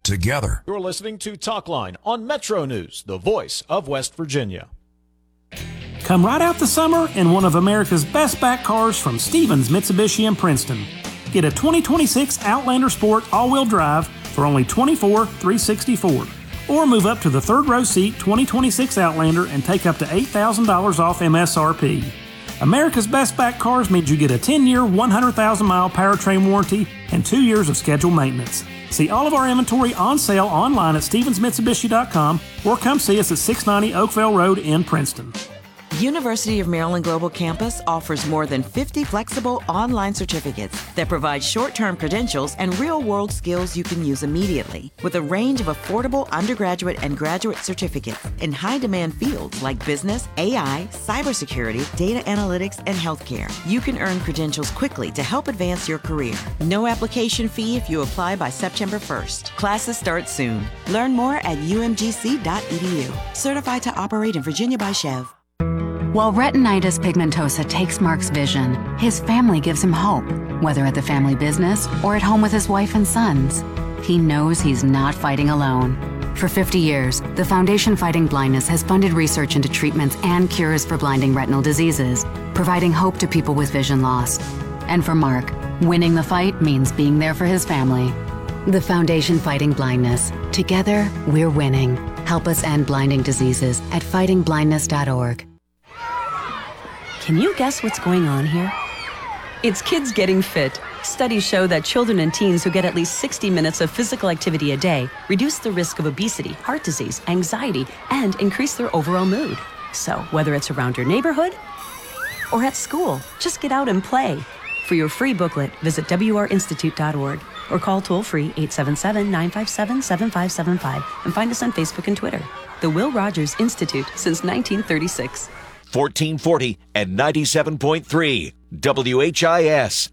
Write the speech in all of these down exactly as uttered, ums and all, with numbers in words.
together. You're listening to Talkline on Metro News, the voice of West Virginia. Come right out the summer in one of America's best back cars from Stevens Mitsubishi in Princeton. Get a twenty twenty-six Outlander Sport all-wheel drive for only twenty-four thousand three hundred sixty-four dollars. Or move up to the third row seat twenty twenty-six Outlander and take up to eight thousand dollars off M S R P. America's best back cars means you get a ten-year, one hundred thousand mile powertrain warranty and two years of scheduled maintenance. See all of our inventory on sale online at stevens mitsubishi dot com or come see us at six ninety Oakville Road in Princeton. University of Maryland Global Campus offers more than fifty flexible online certificates that provide short-term credentials and real-world skills you can use immediately. With a range of affordable undergraduate and graduate certificates in high-demand fields like business, A I, cybersecurity, data analytics, and healthcare, you can earn credentials quickly to help advance your career. No application fee if you apply by September first. Classes start soon. Learn more at u m g c dot e d u. Certified to operate in Virginia by Chev. While retinitis pigmentosa takes Mark's vision, his family gives him hope, whether at the family business or at home with his wife and sons. He knows he's not fighting alone. For fifty years, the Foundation Fighting Blindness has funded research into treatments and cures for blinding retinal diseases, providing hope to people with vision loss. And for Mark, winning the fight means being there for his family. The Foundation Fighting Blindness. Together, we're winning. Help us end blinding diseases at fighting blindness dot org. Can you guess what's going on here? It's kids getting fit. Studies show that children and teens who get at least sixty minutes of physical activity a day reduce the risk of obesity, heart disease, anxiety, and increase their overall mood. So whether it's around your neighborhood or at school, just get out and play. For your free booklet, visit w r institute dot org or call toll-free eight seven seven, nine five seven, seven five seven five and find us on Facebook and Twitter. The Will Rogers Institute since nineteen thirty-six. fourteen forty and ninety-seven point three W H I S.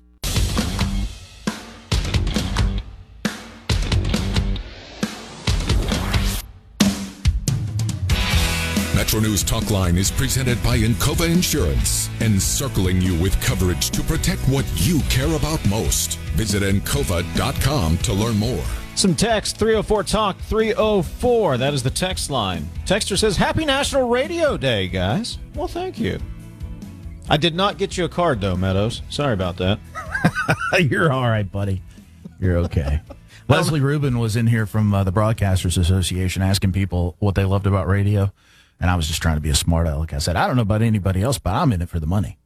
Metro News Talkline is presented by Encova Insurance, encircling you with coverage to protect what you care about most. Visit encova dot com to learn more. Some text, three oh four talk three oh four. That is the text line. Texter says, Happy National Radio Day, guys. Well, thank you. I did not get you a card, though, Meadows. Sorry about that. You're all right, buddy. You're okay. Leslie Rubin was in here from uh, the Broadcasters Association asking people what they loved about radio, and I was just trying to be a smart aleck. I said, I don't know about anybody else, but I'm in it for the money.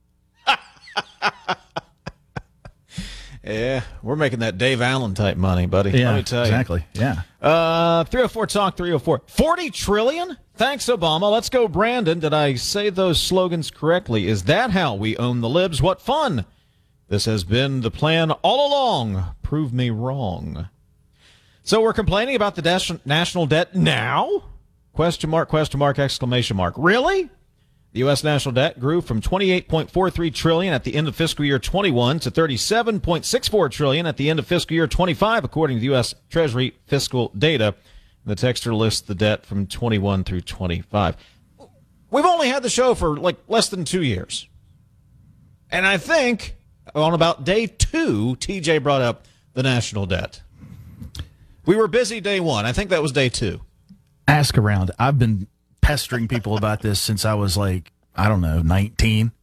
Yeah, we're making that Dave Allen type money, buddy. Yeah, Let me tell exactly. you. Yeah. Uh, three oh four talk three oh four. forty trillion? Thanks, Obama. Let's go, Brandon. Did I say those slogans correctly? Is that how we own the libs? What fun. This has been the plan all along. Prove me wrong. So we're complaining about the des- national debt now? Question mark, question mark, exclamation mark. Really? The U S national debt grew from twenty-eight point four three trillion dollars at the end of fiscal year twenty-one to thirty-seven point six four trillion dollars at the end of fiscal year twenty-five, according to the U S Treasury fiscal data. The texter lists the debt from twenty-one through twenty-five. We've only had the show for like less than two years. And I think on about day two, T J brought up the national debt. We were busy day one. I think that was day two. Ask around. I've been pestering people about this since I was like, I don't know, nineteen.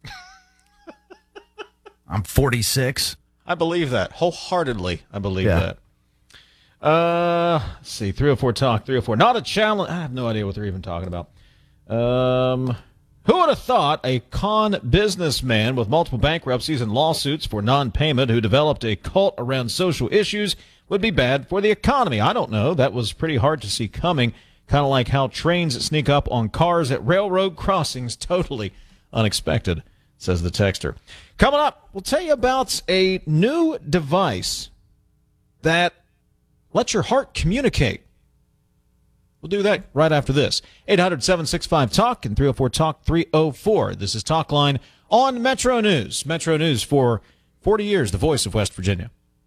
I'm forty-six. I believe that. Wholeheartedly, I believe Yeah. that. Uh, let's see, three oh four talk, three oh four. Not a challenge. I have no idea what they're even talking about. Um, who would have thought a con businessman with multiple bankruptcies and lawsuits for non-payment who developed a cult around social issues would be bad for the economy? I don't know. That was pretty hard to see coming. Kind of like how trains sneak up on cars at railroad crossings. Totally unexpected, says the texter. Coming up, we'll tell you about a new device that lets your heart communicate. We'll do that right after this. eight hundred, seven six five, talk and three oh four talk three oh four. This is Talkline on Metro News. Metro News for forty years, the voice of West Virginia.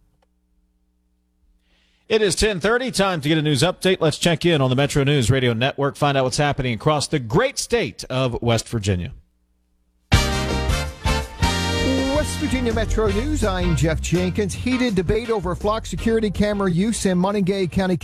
It is ten thirty, time to get a news update. Let's check in on the Metro News Radio Network, find out what's happening across the great state of West Virginia. West Virginia Metro News, I'm Jeff Jenkins. Heated debate over flock security camera use in Montague County